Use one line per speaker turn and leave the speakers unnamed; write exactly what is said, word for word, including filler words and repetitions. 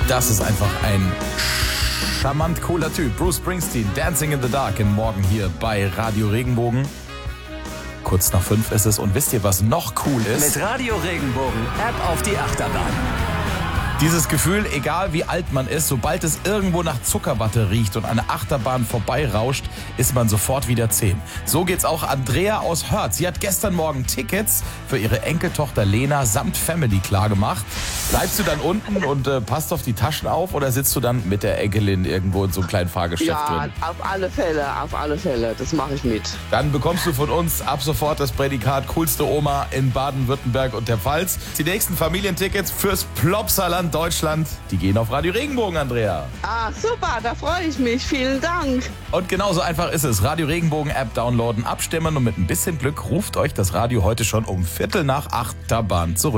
Das ist einfach ein charmant cooler Typ. Bruce Springsteen, Dancing in the Dark, im Morgen hier bei Radio Regenbogen. Kurz nach fünf ist es. Und wisst ihr, was noch cool ist?
Mit Radio Regenbogen, App auf die Achterbahn.
Dieses Gefühl, egal wie alt man ist, sobald es irgendwo nach Zuckerwatte riecht und eine Achterbahn vorbeirauscht, ist man sofort wieder zehn. So geht's auch Andrea aus Hörth. Sie hat gestern Morgen Tickets für ihre Enkeltochter Lena samt Family klargemacht. Bleibst du dann unten und äh, passt auf die Taschen auf oder sitzt du dann mit der Enkelin irgendwo in so einem kleinen Fahrgeschäft
Ja,
drin?
auf alle Fälle, auf alle Fälle. Das mache ich mit.
Dann bekommst du von uns ab sofort das Prädikat coolste Oma in Baden-Württemberg und der Pfalz. Die nächsten Familientickets fürs Plopsaland Deutschland, die gehen auf Radio Regenbogen, Andrea.
Ah, super, da freue ich mich. Vielen Dank.
Und genauso einfach ist es. Radio Regenbogen App downloaden, abstimmen und mit ein bisschen Glück ruft euch das Radio heute schon um Viertel nach acht Bahn zurück.